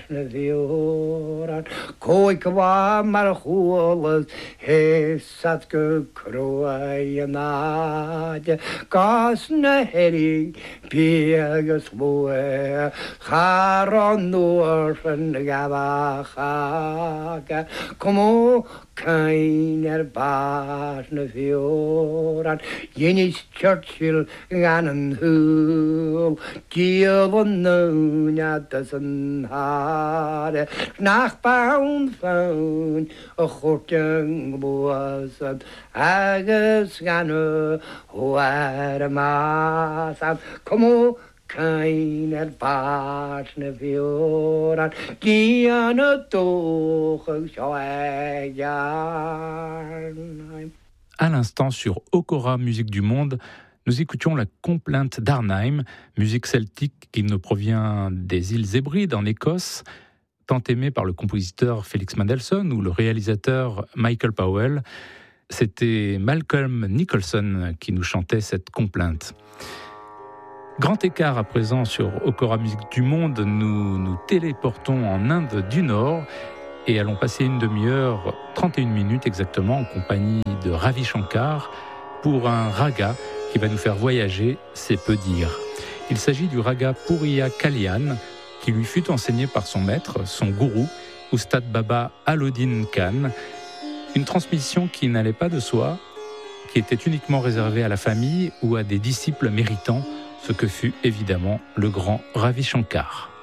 na bhíoran cóig go bhá mar chualas hésad go cruaí an áide gás na heirí bí agus mue char an nuair an gabachaga cumó cain bás na bhíoran Dhéanais Churchill gan an húl díal an núneadas an háre nach bán fáin a chórteang bhuasad agus gan huair a másad cumó cain bás na bhíoran dían a dóchag seo éigearn. À l'instant, sur Okora Musique du Monde, nous écoutions la complainte d'Arnheim, musique celtique qui nous provient des îles Hébrides en Écosse, tant aimée par le compositeur Felix Mendelssohn ou le réalisateur Michael Powell. C'était Malcolm Nicholson qui nous chantait cette complainte. Grand écart à présent sur Okora Musique du Monde, nous téléportons en Inde du Nord et allons passer une demi-heure, 31 minutes exactement, en compagnie de Ravi Shankar pour un raga qui va nous faire voyager, c'est peu dire. Il s'agit du raga Puriya Kalyan qui lui fut enseigné par son maître, son gourou, Oustad Baba Alauddin Khan. Une transmission qui n'allait pas de soi, qui était uniquement réservée à la famille ou à des disciples méritants, ce que fut évidemment le grand Ravi Shankar.